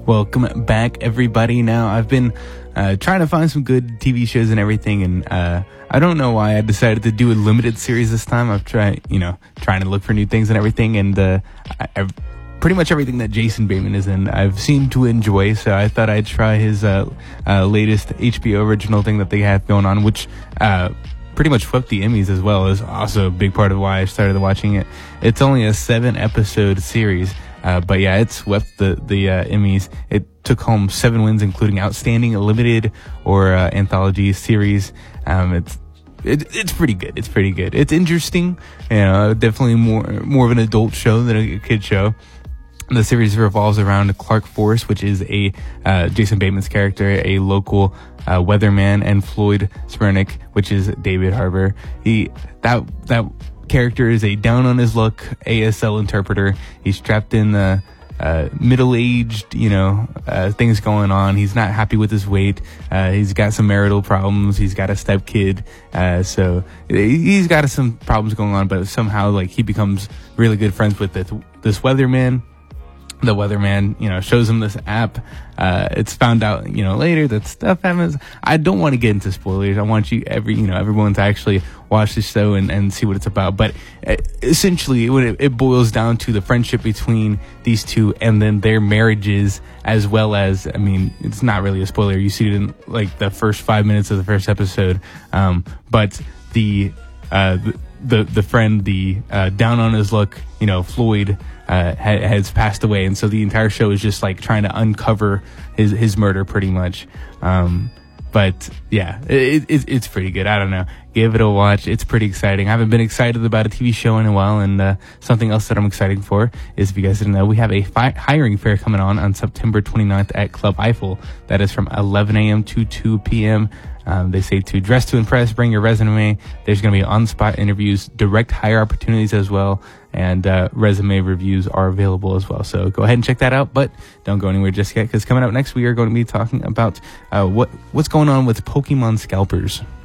Welcome back, everybody. Now, I've been trying to find some good TV shows and everything, and I don't know why I decided to do a limited series this time. I've trying to look for new things and everything, and I've pretty much everything that Jason Bateman is in, I've seemed to enjoy, so I thought I'd try his latest HBO original thing that they have going on, which pretty much swept the Emmys as well. Is also a big part of why I started watching it. It's only a 7-episode series. But yeah, it swept the Emmys. It took home 7 wins, including Outstanding Limited or Anthology Series. It's pretty good. It's pretty good. It's interesting. Definitely more of an adult show than a kid show. The series revolves around Clark Force, which is a Jason Bateman's character, a local weatherman, and Floyd Spernick, which is David Harbour. That character is a down on his luck ASL interpreter. He's trapped in the middle-aged, things going on. He's not happy with his weight. He's got some marital problems. He's got a stepkid. So he's got some problems going on, but somehow he becomes really good friends with this weatherman. The weatherman, shows him this app. It's found out, later that stuff happens. I don't want to get into spoilers. I want everyone to actually watch the show and see what it's about. But essentially, it boils down to the friendship between these two and then their marriages, as well as, it's not really a spoiler. You see it in the first 5 minutes of the first episode. But the friend, down on his luck, Floyd, has passed away, and so the entire show is just trying to uncover his murder, pretty much. But yeah, it's pretty good. I don't know. Give it a watch. It's pretty exciting. I haven't been excited about a TV show in a while, and something else that I'm excited for is, if you guys didn't know, we have a hiring fair coming on September 29th at Club Eiffel. That is from 11 a.m. to 2 p.m. They say to dress to impress, bring your resume. There's going to be on-spot interviews, direct hire opportunities as well, and resume reviews are available as well. So go ahead and check that out, but don't go anywhere just yet, because coming up next, we are going to be talking about what's going on with Pokemon scalpers.